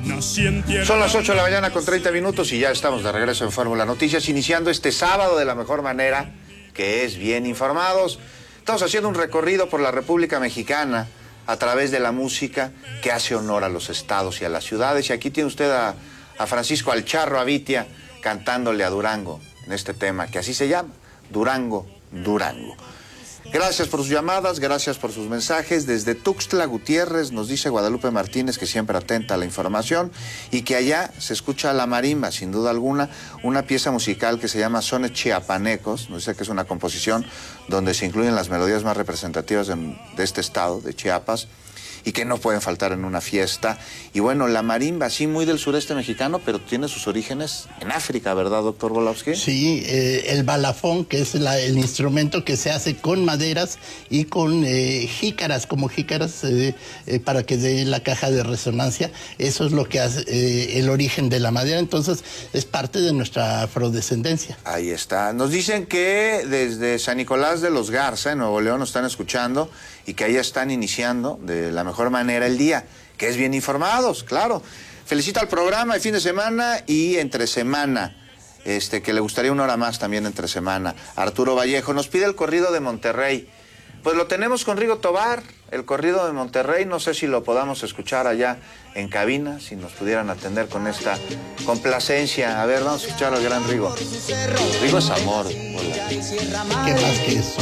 Son las 8 de la mañana con 30 minutos y ya estamos de regreso en Fórmula Noticias, iniciando este sábado de la mejor manera, que es bien informados. Estamos haciendo un recorrido por la República Mexicana a través de la música que hace honor a los estados y a las ciudades. Y aquí tiene usted a Francisco Alcharro Avitia cantándole a Durango en este tema, que así se llama, Durango, Durango. Gracias por sus llamadas, gracias por sus mensajes. Desde Tuxtla Gutiérrez nos dice Guadalupe Martínez, que siempre atenta a la información, y que allá se escucha la marimba, sin duda alguna, una pieza musical que se llama Sones Chiapanecos. Nos dice que es una composición donde se incluyen las melodías más representativas de este estado, de Chiapas, y que no pueden faltar en una fiesta. Y bueno, la marimba, sí, muy del sureste mexicano, pero tiene sus orígenes en África, ¿verdad, doctor Volowski? Sí, el balafón, que es el instrumento que se hace con maderas y con jícaras, como jícaras para que dé la caja de resonancia. Eso es lo que hace el origen de la madera, entonces es parte de nuestra afrodescendencia. Ahí está. Nos dicen que desde San Nicolás de los Garza, en Nuevo León, nos están escuchando y que ahí están iniciando de la mejor manera el día, que es bien informados, claro. Felicita al programa de fin de semana y entre semana, que le gustaría una hora más también entre semana. Arturo Vallejo nos pide el corrido de Monterrey. Pues lo tenemos con Rigo Tobar, el corrido de Monterrey. No sé si lo podamos escuchar allá en cabina, si nos pudieran atender con esta complacencia. A ver, vamos a escuchar al gran Rigo. Rigo es amor. Hola. ¿Qué más que eso?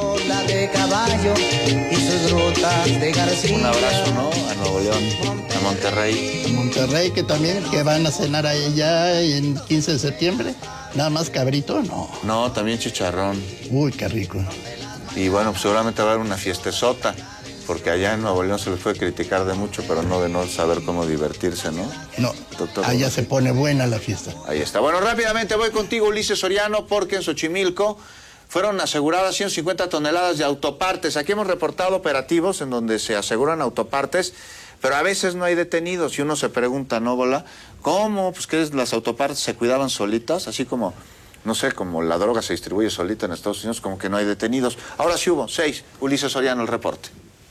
Un abrazo, ¿no? A Nuevo León, a Monterrey. A Monterrey, que también que van a cenar allá en 15 de septiembre. Nada más cabrito, no. No, también chicharrón. Uy, qué rico. Y bueno, pues seguramente va a haber una fiestezota, porque allá en Nuevo León se les puede criticar de mucho, pero no de no saber cómo divertirse, ¿no? No, doctor, allá se pone buena la fiesta. Ahí está. Bueno, rápidamente voy contigo, Ulises Soriano, porque en Xochimilco fueron aseguradas 150 toneladas de autopartes. Aquí hemos reportado operativos en donde se aseguran autopartes, pero a veces no hay detenidos y uno se pregunta, ¿no, Bola? ¿Cómo? Pues que las autopartes se cuidaban solitas, así como... No sé, como la droga se distribuye solita en Estados Unidos, como que no hay detenidos. Ahora sí hubo 6. Ulises Soriano, el reporte.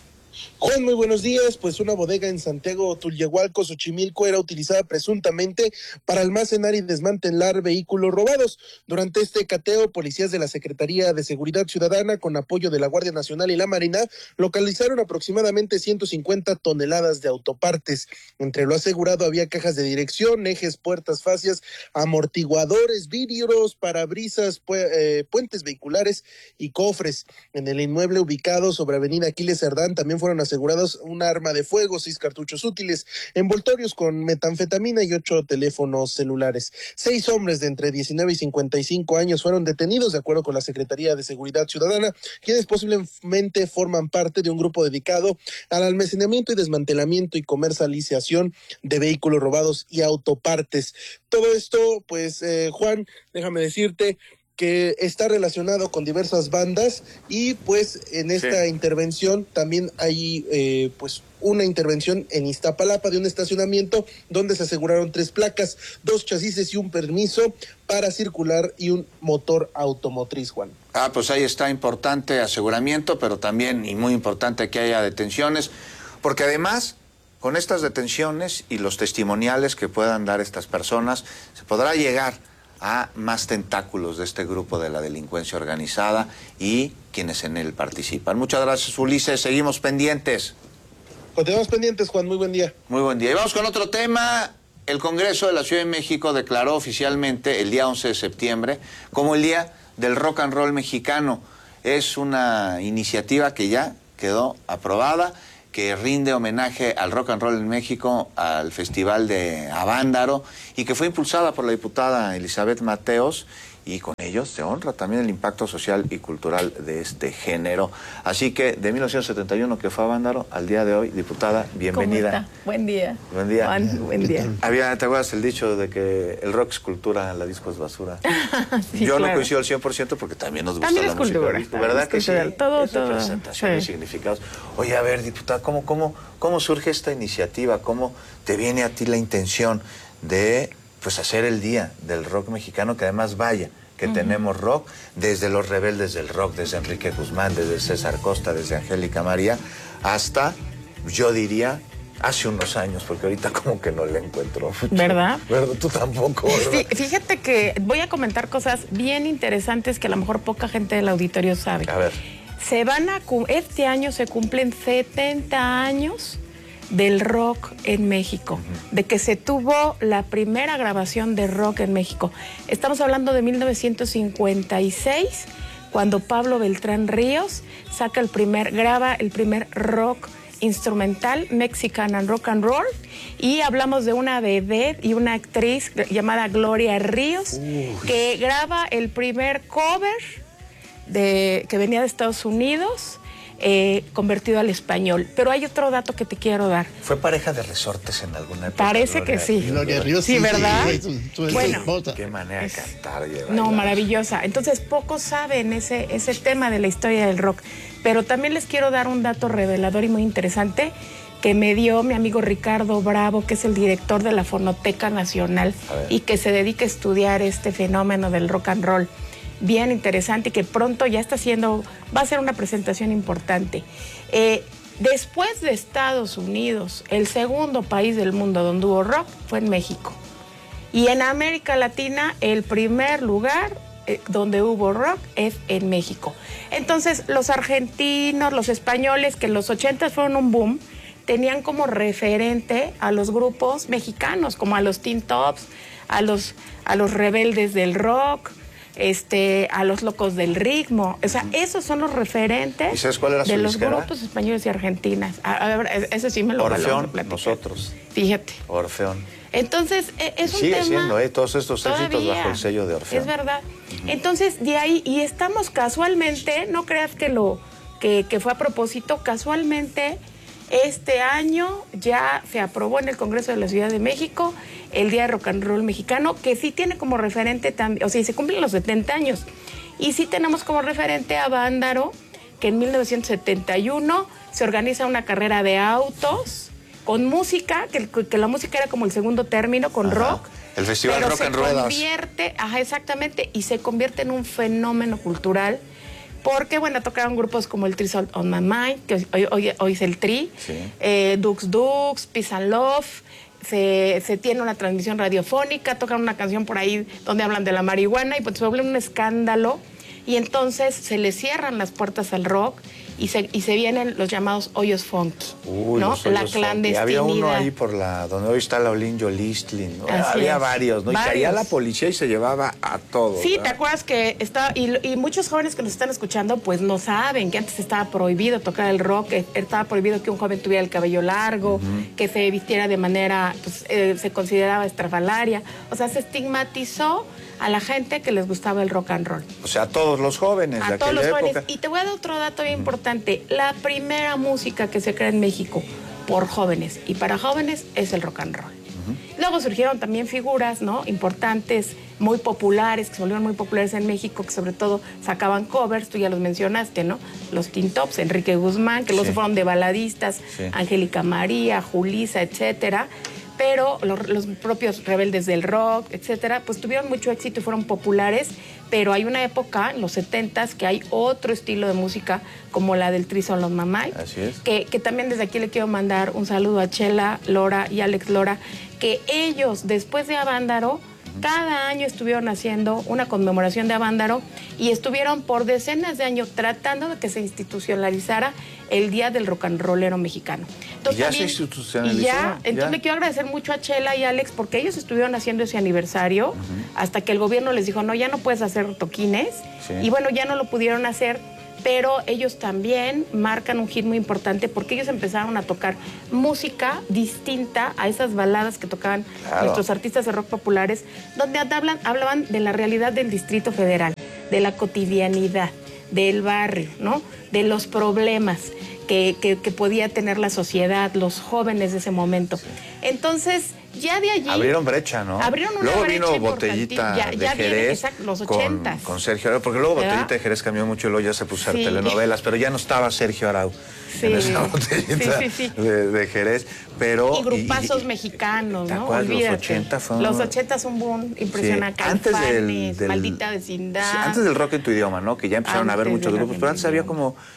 Juan, muy buenos días. Pues una bodega en Santiago Tulyehualco, Xochimilco, era utilizada presuntamente para almacenar y desmantelar vehículos robados. Durante este cateo, policías de la Secretaría de Seguridad Ciudadana, con apoyo de la Guardia Nacional y la Marina, localizaron aproximadamente 150 toneladas de autopartes. Entre lo asegurado había cajas de dirección, ejes, puertas, fascias, amortiguadores, vidrios, parabrisas, puentes vehiculares y cofres. En el inmueble ubicado sobre Avenida Aquiles Cerdán también fueron asegurados un arma de fuego, 6 cartuchos útiles, envoltorios con metanfetamina y 8 teléfonos celulares. 6 hombres de entre 19 y 55 años fueron detenidos, de acuerdo con la Secretaría de Seguridad Ciudadana, quienes posiblemente forman parte de un grupo dedicado al almacenamiento y desmantelamiento y comercialización de vehículos robados y autopartes. Todo esto, pues, Juan, déjame decirte que está relacionado con diversas bandas y pues en esta intervención también hay pues una intervención en Iztapalapa de un estacionamiento donde se aseguraron 3 placas, 2 chasis y un permiso para circular y un motor automotriz, Juan. Pues ahí está, importante aseguramiento, pero también y muy importante que haya detenciones, porque además con estas detenciones y los testimoniales que puedan dar estas personas se podrá llegar a más tentáculos de este grupo de la delincuencia organizada y quienes en él participan. Muchas gracias, Ulises. Seguimos pendientes. Continuamos pendientes, Juan. Muy buen día. Muy buen día. Y vamos con otro tema. El Congreso de la Ciudad de México declaró oficialmente el día 11 de septiembre como el Día del Rock and Roll Mexicano. Es una iniciativa que ya quedó aprobada, que rinde homenaje al rock and roll en México, al Festival de Avándaro, y que fue impulsada por la diputada Elizabeth Mateos, y con ellos se honra también el impacto social y cultural de este género. Así que de 1971 que fue Avándaro al día de hoy, diputada, bienvenida. ¿Cómo está? Buen día. Buen día. Juan, buen día. ¿Te acuerdas el dicho de que el rock es cultura, la disco es basura? Sí, yo claro. no coincido al 100% porque también nos gusta también la es cultura, música. ¿Verdad que sí? Todo, es todo. representación y significados. Oye, a ver, diputada, ¿cómo surge esta iniciativa? ¿Cómo te viene a ti la intención de pues hacer el Día del Rock Mexicano, que además vaya, que tenemos rock, desde los rebeldes del rock, desde Enrique Guzmán, desde César Costa, desde Angélica María, hasta, yo diría, Hace unos años, porque ahorita como que no le encuentro mucho. ¿Verdad? Tú tampoco, ¿verdad? Fíjate que voy a comentar cosas bien interesantes que a lo mejor poca gente del auditorio sabe. A ver. Este año se cumplen 70 años del rock en México, de que se tuvo la primera grabación de rock en México. Estamos hablando de 1956, cuando Pablo Beltrán Ríos graba el primer rock instrumental, Mexican and Rock and Roll, y hablamos de una vedette y una actriz llamada Gloria Ríos, que graba el primer cover que venía de Estados Unidos, convertido al español. Pero hay otro dato que te quiero dar. ¿Fue pareja de Resortes en alguna época? Parece que sí. Gloria Ríos, sí, ¿verdad? Bueno, qué manera de cantar. No, maravillosa. Entonces, pocos saben ese tema de la historia del rock. Pero también les quiero dar un dato revelador y muy interesante que me dio mi amigo Ricardo Bravo, que es el director de la Fonoteca Nacional y que se dedica a estudiar este fenómeno del rock and roll. Bien interesante y que pronto ya va a ser una presentación importante. Después de Estados Unidos, el segundo país del mundo donde hubo rock fue en México. Y en América Latina, el primer lugar donde hubo rock es en México. Entonces, los argentinos, los españoles, que en los 80 fueron un boom, tenían como referente a los grupos mexicanos, como a los Teen Tops, a los Rebeldes del Rock, a los Locos del Ritmo. O sea, esos son los referentes. ¿Y sabes cuál era su de los disquera? grupos españoles y argentinas. A ver, eso sí me lo Orfeón, platicar. nosotros. Fíjate. Orfeón. Entonces, es un Sigue tema... siendo, todos estos éxitos todavía, bajo el sello de Orfeón. Es verdad. Entonces, de ahí, y estamos casualmente, no creas que fue a propósito, casualmente, este año ya se aprobó en el Congreso de la Ciudad de México el Día de Rock and Roll Mexicano, que sí tiene como referente también, o sea, se cumplen los 70 años. Y sí tenemos como referente a Vándaro, que en 1971 se organiza una carrera de autos con música, que la música era como el segundo término, con rock. El Festival Rock and Ruedas. Exactamente, y se convierte en un fenómeno cultural, porque, bueno, tocaron grupos como el Tri on My Mind, que hoy es el Tri, Dux, Peace and Love. Se tiene una transmisión radiofónica, tocan una canción por ahí donde hablan de la marihuana y pues se vuelve un escándalo y entonces se le cierran las puertas al rock y se vienen los llamados hoyos funky, ¿no? La clandestinidad. Había uno ahí donde hoy está la Olin Yolistlin, ¿no? Había varios, ¿no? Y caía la policía y se llevaba a todos. Sí, ¿verdad? ¿te acuerdas que estaba? Y muchos jóvenes que nos están escuchando, pues no saben que antes estaba prohibido tocar el rock, estaba prohibido que un joven tuviera el cabello largo, que se vistiera de manera, pues se consideraba estrafalaria. O sea, se estigmatizó a la gente que les gustaba el rock and roll. O sea, a todos los jóvenes de aquella época. Y te voy a dar otro dato bien importante. La primera música que se crea en México por jóvenes y para jóvenes es el rock and roll. Luego surgieron también figuras, ¿no? Importantes, muy populares, que se volvieron muy populares en México, que sobre todo sacaban covers, tú ya los mencionaste, ¿no? Los Teen Tops, Enrique Guzmán, que luego se fueron de baladistas, Angélica María, Julisa, etcétera. Pero los propios Rebeldes del Rock, etcétera, pues tuvieron mucho éxito y fueron populares, pero hay una época, en los 70s, que hay otro estilo de música, como la del Tri on My Mind. Así es. Que también desde aquí le quiero mandar un saludo a Chela, Lora y Alex Lora, que ellos, después de Avándaro, cada año estuvieron haciendo una conmemoración de Avándaro y estuvieron por decenas de años tratando de que se institucionalizara el Día del Rock and Rollero mexicano. Entonces, ¿Ya se institucionalizó? Entonces le quiero agradecer mucho a Chela y Alex porque ellos estuvieron haciendo ese aniversario hasta que el gobierno les dijo, no, ya no puedes hacer toquines. Y bueno, ya no lo pudieron hacer, pero ellos también marcan un hit muy importante porque ellos empezaron a tocar música distinta a esas baladas que tocaban nuestros artistas de rock populares, donde hablaban de la realidad del Distrito Federal, de la cotidianidad, del barrio, ¿no? De los problemas que podía tener la sociedad, los jóvenes de ese momento. Entonces, ya de allí... Abrieron brecha, ¿no? Abrieron una luego brecha vino Botellita de Jerez, los 80s. Con Sergio Arau, porque luego Botellita de Jerez cambió mucho y luego ya se puso a hacer telenovelas, pero ya no estaba Sergio Arau en esa Botellita de Jerez. Pero, y grupazos mexicanos, ¿no? Olvídate. Los 80 fueron... Los 80 son un boom impresionante. Caifanes, Maldita Vecindad. Sí, antes del rock en tu idioma, ¿no? Que ya empezaron a haber muchos grupos, pero antes había como...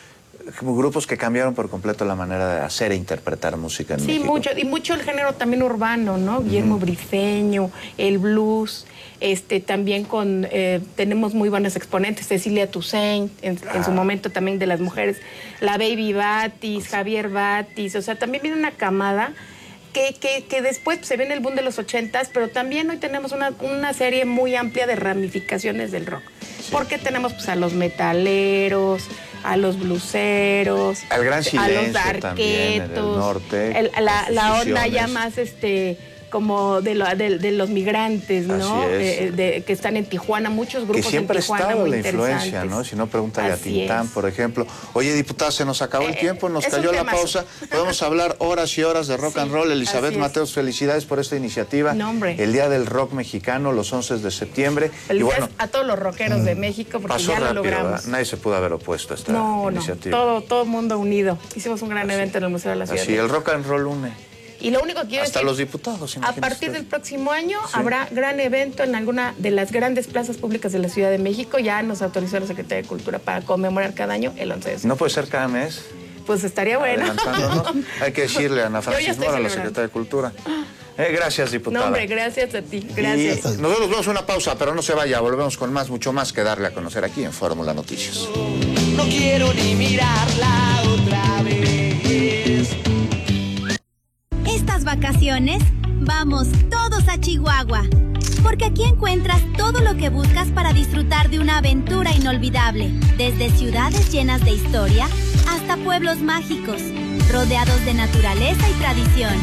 grupos que cambiaron por completo la manera de hacer e interpretar música en México. Sí, mucho el género también urbano, ¿no? Guillermo Briceño, el blues, también tenemos muy buenos exponentes, Cecilia Toussaint, en su momento también de las mujeres, la Baby Batis, Javier Batis, o sea, también viene una camada que después se viene el boom de los 80s, pero también hoy tenemos una serie muy amplia de ramificaciones del rock. Sí. Porque tenemos pues a los metaleros, a los bluseros, al gran silencio, a los darquetos, también, en el norte, la onda ya más como de los migrantes, ¿no? Que están en Tijuana, muchos grupos que siempre en Tijuana ha estado muy la influencia, ¿no? Si no, pregúntale a Tintán, por ejemplo. Oye, diputada, se nos acabó el tiempo, nos cayó la pausa. Podemos hablar horas y horas de rock and roll. Elizabeth Mateos, felicidades por esta iniciativa. No, hombre. El Día del Rock Mexicano, los 11 de septiembre. Felicidades a todos los rockeros de México, porque ya lo logramos. ¿Verdad? Nadie se pudo haber opuesto a esta iniciativa. Todo mundo unido. Hicimos un gran evento en el Museo de la Ciudad. Así, el rock and roll une. Y lo único que quiero hasta decir, los diputados. A partir del próximo año habrá gran evento en alguna de las grandes plazas públicas de la Ciudad de México. Ya nos autorizó la Secretaría de Cultura para conmemorar cada año el 11 de septiembre. ¿No puede ser cada mes? Pues estaría bueno. Hay que decirle a Ana Francis Mora, la Secretaria de Cultura. Gracias, diputada. No, hombre, gracias a ti. Gracias. Nosotros vamos a una pausa, pero no se vaya. Volvemos con mucho más que darle a conocer aquí en Fórmula Noticias. No quiero ni mirarla otra vez. Estas vacaciones, vamos todos a Chihuahua, porque aquí encuentras todo lo que buscas para disfrutar de una aventura inolvidable, desde ciudades llenas de historia hasta pueblos mágicos, rodeados de naturaleza y tradición.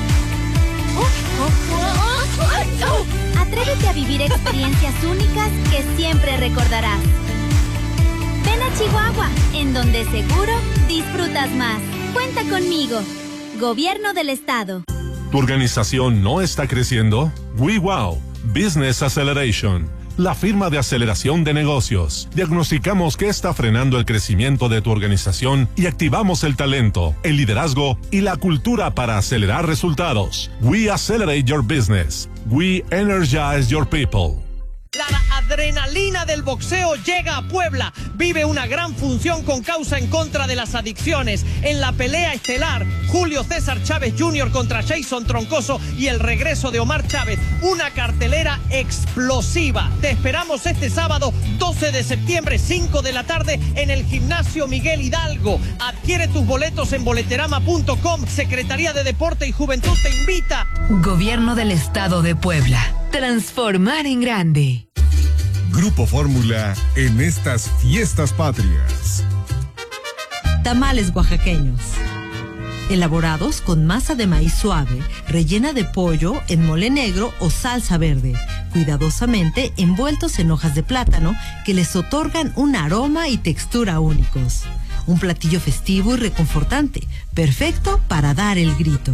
Atrévete a vivir experiencias únicas que siempre recordarás. Ven a Chihuahua, en donde seguro disfrutas más. Cuenta conmigo. Gobierno del Estado. ¿Tu organización no está creciendo? WeWow Business Acceleration, la firma de aceleración de negocios. Diagnosticamos qué está frenando el crecimiento de tu organización y activamos el talento, el liderazgo y la cultura para acelerar resultados. We accelerate your business. We energize your people. La adrenalina del boxeo llega a Puebla. Vive una gran función con causa en contra de las adicciones. En la pelea estelar, Julio César Chávez Jr. contra Jason Troncoso y el regreso de Omar Chávez. Una cartelera explosiva. Te esperamos este sábado 12 de septiembre, 5 de la tarde, en el Gimnasio Miguel Hidalgo. Adquiere tus boletos en boleterama.com. Secretaría de Deporte y Juventud te invita. Gobierno del Estado de Puebla. Transformar en grande. Grupo Fórmula en estas fiestas patrias. Tamales oaxaqueños. Elaborados con masa de maíz suave, rellena de pollo en mole negro o salsa verde, cuidadosamente envueltos en hojas de plátano que les otorgan un aroma y textura únicos. Un platillo festivo y reconfortante, perfecto para dar el grito.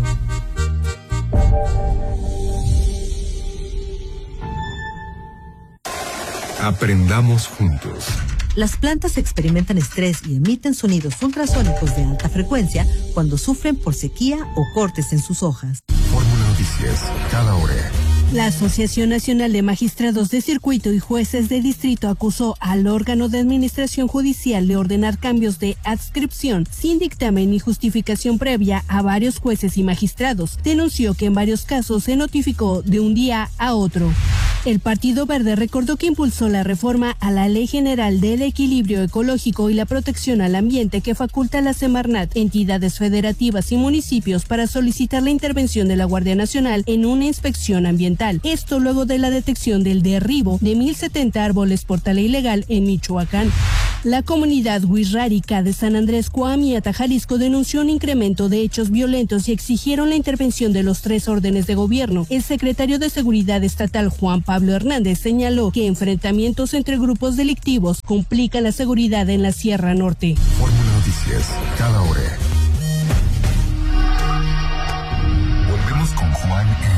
Aprendamos juntos. Las plantas experimentan estrés y emiten sonidos ultrasónicos de alta frecuencia cuando sufren por sequía o cortes en sus hojas. Fórmula Noticias, cada hora. La Asociación Nacional de Magistrados de Circuito y Jueces de Distrito acusó al órgano de administración judicial de ordenar cambios de adscripción sin dictamen ni justificación previa a varios jueces y magistrados. Denunció que en varios casos se notificó de un día a otro. El Partido Verde recordó que impulsó la reforma a la Ley General del Equilibrio Ecológico y la Protección al Ambiente que faculta a la Semarnat, entidades federativas y municipios para solicitar la intervención de la Guardia Nacional en una inspección ambiental. Esto luego de la detección del derribo de 1,070 árboles por tala ilegal en Michoacán. La comunidad wixárika de San Andrés Coahuila, Jalisco, denunció un incremento de hechos violentos y exigieron la intervención de los 3 órdenes de gobierno. El secretario de Seguridad Estatal, Juan Pablo Hernández, señaló que enfrentamientos entre grupos delictivos complican la seguridad en la Sierra Norte. Fórmula Noticias, cada hora. Volvemos con Juan